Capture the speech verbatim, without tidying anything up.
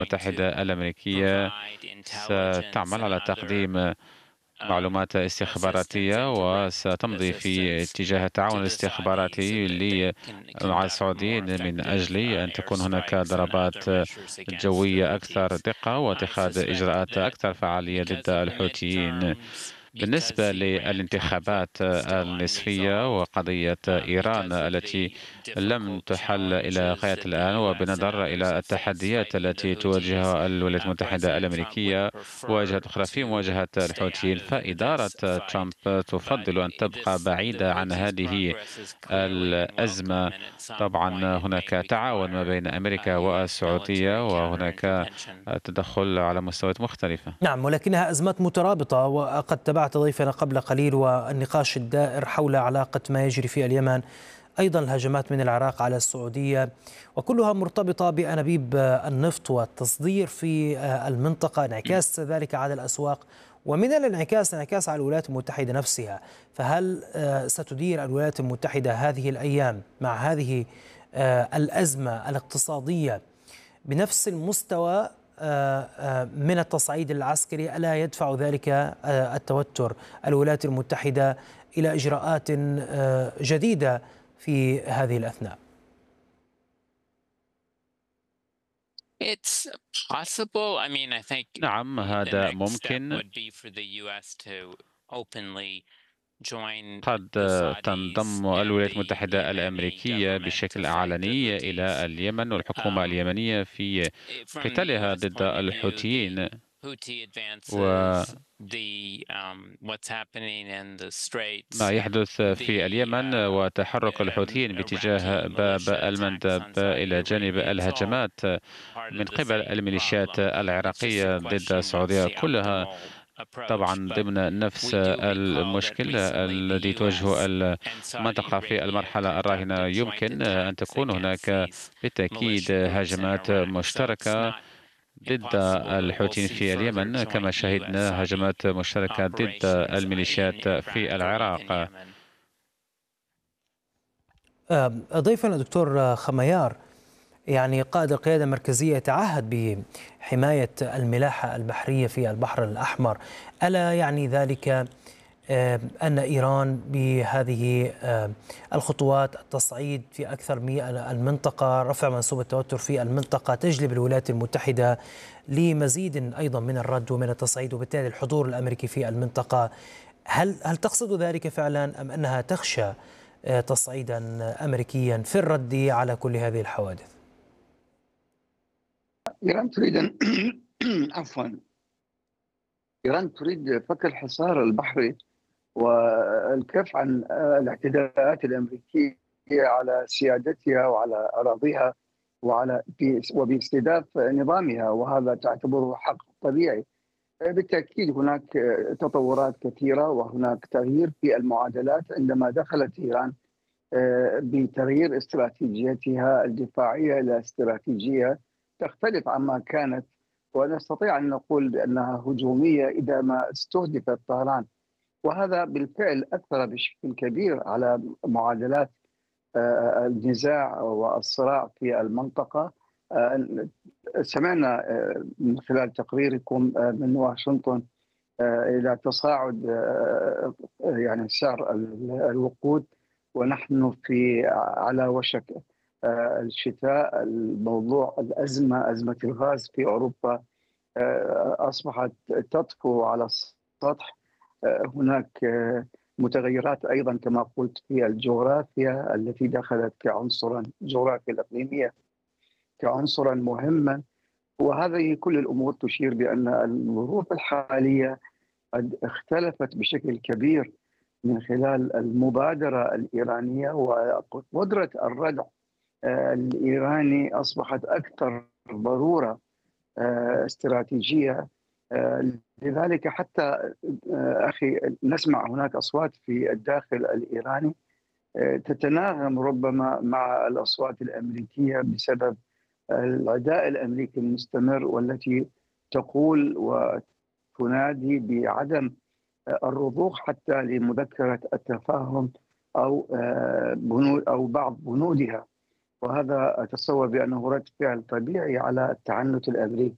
المتحدة الأمريكية ستعمل على تقديم معلومات استخباراتية، وستمضي في اتجاه التعاون الاستخباراتي ل- مع السعوديين من أجل أن تكون هناك ضربات جوية أكثر دقة واتخاذ إجراءات أكثر فعالية ضد الحوثيين. بالنسبة للانتخابات النصفية وقضية إيران التي لم تحل إلى غاية الآن، وبنظر إلى التحديات التي تواجهها الولايات المتحدة الأمريكية وواجهات أخرى في مواجهة الحوثيين، فإدارة ترامب تفضل أن تبقى بعيدة عن هذه الأزمة. طبعا هناك تعاون ما بين أمريكا والسعودية، وهناك تدخل على مستويات مختلفة. نعم، ولكنها أزمات مترابطة، وقد تابعت ضيفنا قبل قليل والنقاش الدائر حول علاقة ما يجري في اليمن، أيضا الهجمات من العراق على السعودية، وكلها مرتبطة بأنابيب النفط والتصدير في المنطقة، انعكاس ذلك على الأسواق، ومن الانعكاس انعكاس على الولايات المتحدة نفسها. فهل ستدير الولايات المتحدة هذه الأيام مع هذه الأزمة الاقتصادية بنفس المستوى من التصعيد العسكري؟ ألا يدفع ذلك التوتر الولايات المتحدة إلى إجراءات جديدة في هذه الأثناء؟ نعم، هذا ممكن. قد تنضم الولايات المتحدة الأمريكية بشكل علني إلى اليمن والحكومة اليمنية في قتالها ضد الحوثيين. وما يحدث في اليمن وتحرك الحوثيين باتجاه باب المندب إلى جانب الهجمات من قبل الميليشيات العراقية ضد السعودية، كلها طبعا ضمن نفس المشكل الذي تواجهه المنطقة في المرحلة الراهنة. يمكن أن تكون هناك بالتأكيد هجمات مشتركة ضد الحوثيين في اليمن، كما شهدنا هجمات مشتركة ضد الميليشيات في العراق. ضيفنا دكتور خميار، يعني قائد القيادة المركزية يتعهد بحماية الملاحة البحرية في البحر الأحمر، ألا يعني ذلك أن إيران بهذه الخطوات، التصعيد في أكثر من المنطقة، رفع منسوب التوتر في المنطقة، تجلب الولايات المتحدة لمزيد أيضا من الرد ومن التصعيد وبالتالي الحضور الأمريكي في المنطقة؟ هل هل تقصد ذلك فعلا، أم أنها تخشى تصعيدا أمريكيا في الرد على كل هذه الحوادث؟ إيران تريد أن عفوا إيران تريد فك الحصار البحري والكف عن الاعتداءات الأمريكية على سيادتها وعلى أراضيها وعلى وباستهداف نظامها، وهذا تعتبره حق طبيعي. بالتأكيد هناك تطورات كثيرة وهناك تغيير في المعادلات عندما دخلت إيران بتغيير استراتيجيتها الدفاعية إلى استراتيجية تختلف عما كانت، ونستطيع أن نقول بأنها هجومية إذا ما استهدف طهران، وهذا بالفعل أثر بشكل كبير على معادلات النزاع والصراع في المنطقة. سمعنا من خلال تقريركم من واشنطن إلى تصاعد يعني سعر الوقود، ونحن في على وشك الشتاء. الموضوع الأزمة أزمة الغاز في أوروبا أصبحت تطفو على السطح. هناك متغيرات أيضا كما قلت في الجغرافيا التي دخلت كعنصرا، الجغرافيا الإقليمية كعنصرا مهما، وهذه كل الأمور تشير بأن الظروف الحالية قد اختلفت بشكل كبير من خلال المبادرة الإيرانية، وقدرة الردع الإيراني أصبحت أكثر ضرورة استراتيجية. لذلك حتى أخي نسمع هناك أصوات في الداخل الإيراني تتناغم ربما مع الأصوات الأمريكية بسبب العداء الأمريكي المستمر، والتي تقول وتنادي بعدم الرضوخ حتى لمذكرة التفاهم أو بنود أو بعض بنودها، وهذا أتصور بأنه رد فعل طبيعي على التعنت الأمريكي